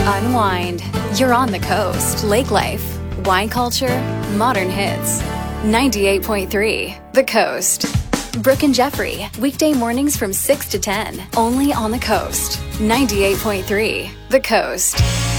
unwind. You're on the coast. Lake life, wine culture, modern hits. 98.3 The Coast. Brooke and Jeffrey, weekday mornings from 6 to 10, only on the coast. 98.3 The Coast.